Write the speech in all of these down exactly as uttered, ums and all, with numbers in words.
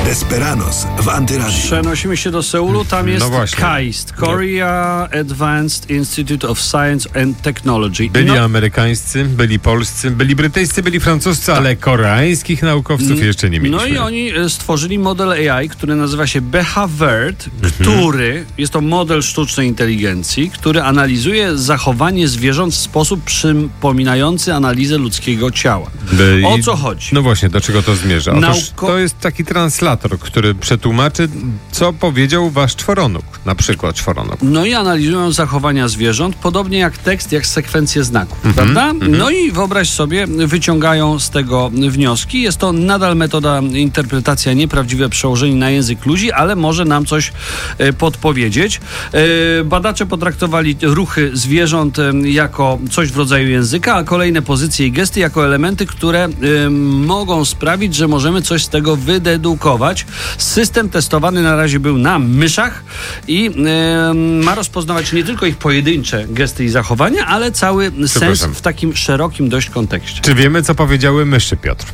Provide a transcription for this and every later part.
Desperados w Antyradiu. Przenosimy się do Seulu, tam jest No KAIST, Korea Advanced Institute of Science and Technology. Byli no, amerykańscy, byli polscy, byli brytyjscy, byli francuscy, ale koreańskich naukowców jeszcze nie mieliśmy. No i oni stworzyli model A I, który nazywa się BehaVert, mhm. który, jest to model sztucznej inteligencji, który analizuje zachowanie zwierząt w sposób przypominający analizę ludzkiego ciała. By, o co chodzi? No właśnie, do czego to zmierza? Otóż Nauko... to jest taki translator, który przetłumaczy, co powiedział wasz czworonóg, na przykład czworonóg. No i analizują zachowania zwierząt, podobnie jak tekst, jak sekwencję znaków, mm-hmm, prawda? Mm-hmm. No i wyobraź sobie, wyciągają z tego wnioski. Jest to nadal metoda interpretacja, nieprawdziwe przełożenie na język ludzi, ale może nam coś e, podpowiedzieć. E, badacze potraktowali ruchy zwierząt e, jako coś w rodzaju języka, a kolejne pozycje i gesty jako elementy, które e, mogą sprawić, że możemy coś z tego wydedukować. System testowany na razie był na myszach i e, ma rozpoznawać nie tylko ich pojedyncze gesty i zachowania, ale cały sens w takim szerokim dość kontekście. Czy wiemy, co powiedziały myszy, Piotr?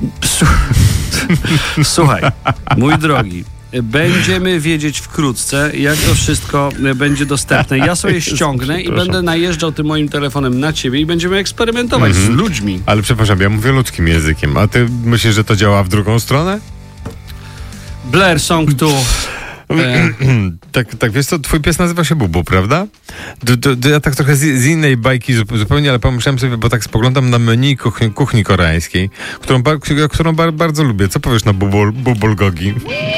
Słuchaj, mój drogi, będziemy wiedzieć wkrótce, jak to wszystko będzie dostępne. Ja sobie ściągnę i będę najeżdżał tym moim telefonem na ciebie i będziemy eksperymentować mm-hmm. z ludźmi. Ale przepraszam, ja mówię ludzkim językiem, a ty myślisz, że to działa w drugą stronę? Blair Song tu. E... tak, tak, wiesz co, twój pies nazywa się Bubu, prawda? Do, do, do, ja tak trochę z, z innej bajki zupełnie, ale pomyślałem sobie, bo tak spoglądam na menu kuchni, kuchni koreańskiej, którą, którą bar, bardzo lubię. Co powiesz na bubol, bubulgogi?